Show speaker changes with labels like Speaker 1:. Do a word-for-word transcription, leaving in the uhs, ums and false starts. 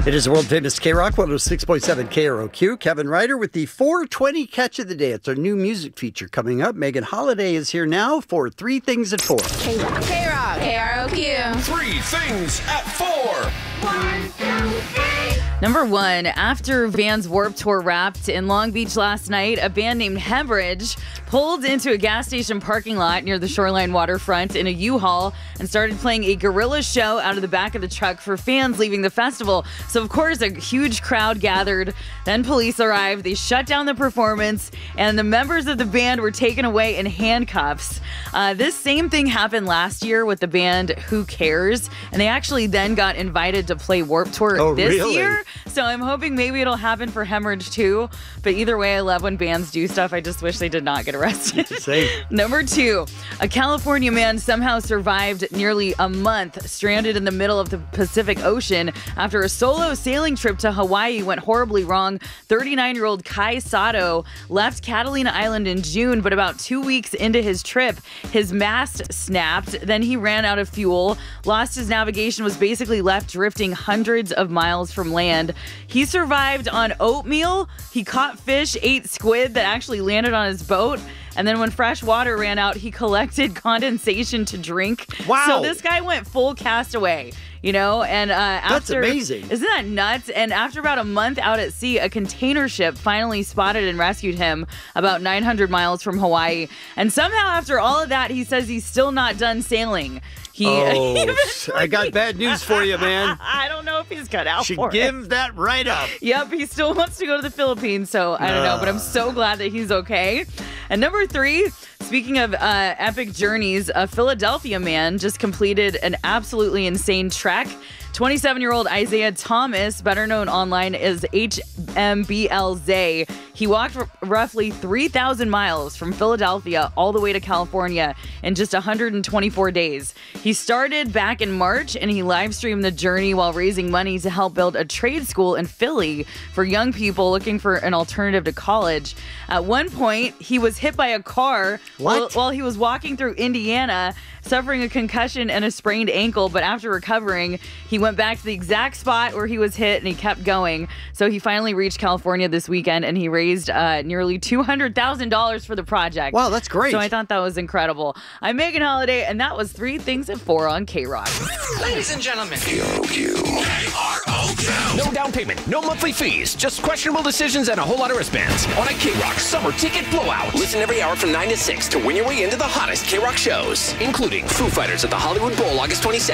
Speaker 1: It is a world-famous K-Rock, one oh six point seven K R O Q. Kevin Ryder with the four twenty Catch of the Day. It's our new music feature coming up. Megan Holiday is here now for Three Things at Four.
Speaker 2: K-Rock.
Speaker 3: K-Rock. K R O Q.
Speaker 4: Three Things at Four.
Speaker 2: One, two, three.
Speaker 3: Number one, after Vans Warped Tour wrapped in Long Beach last night, a band named Hemorrhage pulled into a gas station parking lot near the Shoreline waterfront in a U-Haul and started playing a guerrilla show out of the back of the truck for fans leaving the festival. So, of course, a huge crowd gathered. Then police arrived. They shut down the performance, and the members of the band were taken away in handcuffs. Uh, this same thing happened last year with the band Who Cares, and they actually then got invited to play Warped Tour
Speaker 1: oh,
Speaker 3: this
Speaker 1: really?
Speaker 3: year. So I'm hoping maybe it'll happen for Hemorrhage too. But either way, I love when bands do stuff. I just wish they did not get arrested.
Speaker 1: Same.
Speaker 3: Number two, a California man somehow survived nearly a month stranded in the middle of the Pacific Ocean after a solo sailing trip to Hawaii went horribly wrong. thirty-nine-year-old Kai Sato left Catalina Island in June, but about two weeks into his trip, his mast snapped. Then he ran out of fuel, lost his navigation, was basically left drifting hundreds of miles from land. He survived on oatmeal. He caught fish, ate squid that actually landed on his boat. And then when fresh water ran out, he collected condensation to drink.
Speaker 1: Wow.
Speaker 3: So this guy went full castaway, you know? And uh, after,
Speaker 1: That's amazing.
Speaker 3: Isn't that nuts? And after about a month out at sea, a container ship finally spotted and rescued him about nine hundred miles from Hawaii. And somehow after all of that, he says he's still not done sailing. He,
Speaker 1: oh, I got bad news for you, man.
Speaker 3: I don't know if he's cut out
Speaker 1: Should
Speaker 3: for
Speaker 1: give
Speaker 3: it.
Speaker 1: that right up.
Speaker 3: Yep, he still wants to go to the Philippines, so I don't know, but I'm so glad that he's okay. And number three, speaking of uh, epic journeys, a Philadelphia man just completed an absolutely insane trek. twenty-seven-year-old Isaiah Thomas, better known online as H M B L Zay, he walked r- roughly three thousand miles from Philadelphia all the way to California in just one hundred twenty-four days. He started back in March, and he live streamed the journey while raising money to help build a trade school in Philly for young people looking for an alternative to college. At one point, he was hit by a car while, while he was walking through Indiana, suffering a concussion and a sprained ankle, but after recovering, he went back to the exact spot where he was hit and he kept going. So he finally reached California this weekend, and he raised uh, nearly two hundred thousand dollars for the project.
Speaker 1: Wow, that's great.
Speaker 3: So I thought that was incredible. I'm Megan Holiday, and that was Three Things at Four on K-Rock.
Speaker 4: Ladies and gentlemen, K R O Q. K R O Q. No down payment, no monthly fees, just questionable decisions and a whole lot of wristbands on a K-Rock summer ticket blowout. Listen every hour from nine to six to win your way into the hottest K-Rock shows, including Foo Fighters at the Hollywood Bowl August twenty-second.